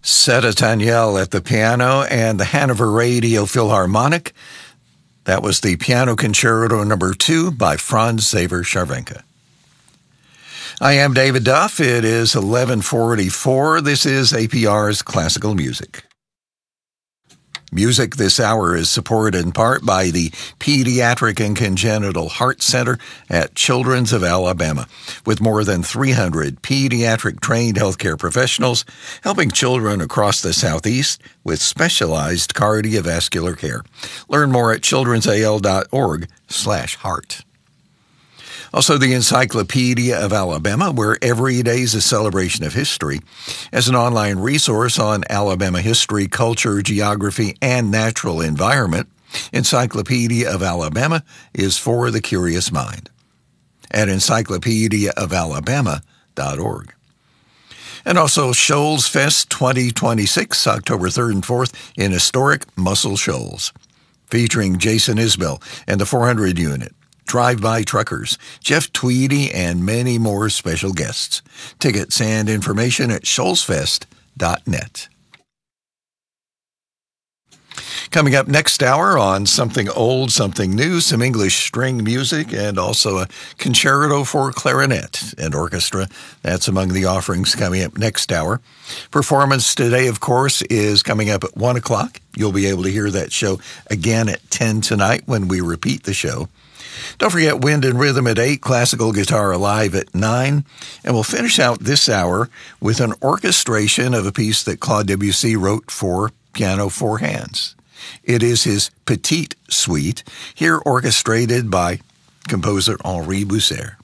Setta Daniel at the piano and the Hanover Radio Philharmonic. That was the Piano Concerto No. 2 by Franz Xaver Scharwenka. I am David Duff. It is 11:44. This is APR's Classical Music. Music this hour is supported in part by the Pediatric and Congenital Heart Center at Children's of Alabama, with more than 300 pediatric-trained healthcare professionals helping children across the Southeast with specialized cardiovascular care. Learn more at childrensal.org/heart. Also, the Encyclopedia of Alabama, where every day is a celebration of history, as an online resource on Alabama history, culture, geography, and natural environment. Encyclopedia of Alabama is for the curious mind at encyclopediaofalabama.org. And also Shoals Fest 2026, October 3rd and 4th in historic Muscle Shoals, featuring Jason Isbell and the 400 Unit. Drive-by truckers, Jeff Tweedy, and many more special guests. Tickets and information at shoalsfest.net. Coming up next hour on Something Old, Something New, some English string music, and also a concerto for clarinet and orchestra. That's among the offerings coming up next hour. Performance today, of course, is coming up at 1 o'clock. You'll be able to hear that show again at 10 tonight when we repeat the show. Don't forget Wind and Rhythm at 8, Classical Guitar Live at 9, and we'll finish out this hour with an orchestration of a piece that Claude Debussy wrote for piano four hands. It is his Petite Suite, here orchestrated by composer Henri Bousser.